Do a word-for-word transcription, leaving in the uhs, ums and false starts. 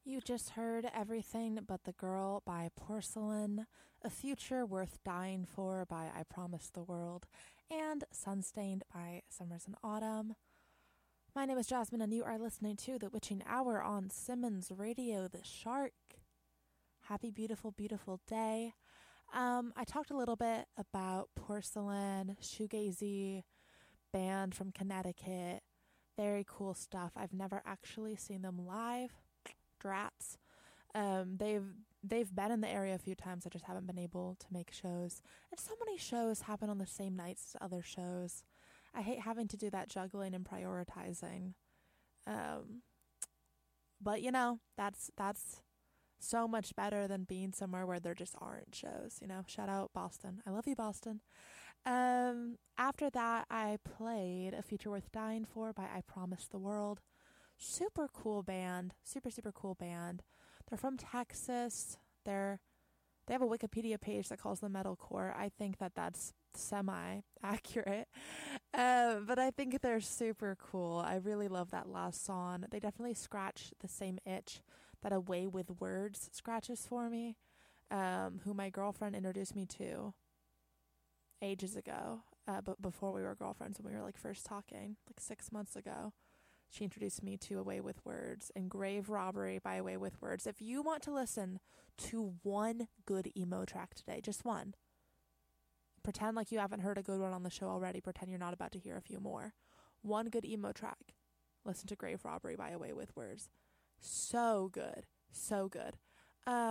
You just heard Everything But the Girl by Porcelain, A Future Worth Dying For by I Promised the World, and Sunstained by Summers and Autumn. My name is Jasmine, and you are listening to The Witching Hour on Simmons Radio, The Shark. Happy, beautiful, beautiful day. Um, I talked a little bit about Porcelain, shoegazy band from Connecticut. Very cool stuff. I've never actually seen them live. Drats. Um, they've they've been in the area a few times. I just haven't been able to make shows. And so many shows happen on the same nights as other shows. I hate having to do that juggling and prioritizing. Um, but you know, that's that's so much better than being somewhere where there just aren't shows. You know, shout out Boston. I love you, Boston. Um, after that, I played A Future Worth Dying For by I Promised the World. Super cool band, super, super cool band. They're from Texas. They're, they have a Wikipedia page that calls them metalcore. I think that that's semi-accurate. Uh, but I think they're super cool. I really love that last song. They definitely scratch the same itch that A Way With Words scratches for me, um, who my girlfriend introduced me to ages ago, uh, but before we were girlfriends, when we were like first talking, like six months ago. She introduced me to A Way With Words and Grave Robbery by A Way With Words. If you want to listen to one good emo track today, just one, pretend like you haven't heard a good one on the show already. Pretend you're not about to hear a few more. One good emo track. Listen to Grave Robbery by A Way With Words. So good. So good. Um,